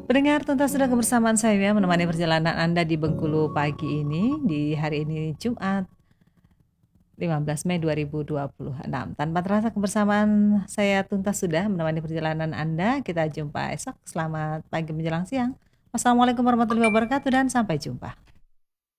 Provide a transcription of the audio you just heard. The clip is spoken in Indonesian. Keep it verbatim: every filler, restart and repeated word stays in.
Pendengar tuntas sudah kebersamaan saya menemani perjalanan Anda di Bengkulu pagi ini di hari ini Jumat lima belas Mei dua ribu dua puluh enam. Tanpa terasa kebersamaan saya tuntas sudah menemani perjalanan Anda. Kita jumpa esok. Selamat pagi menjelang siang. Wassalamualaikum warahmatullahi wabarakatuh dan sampai jumpa.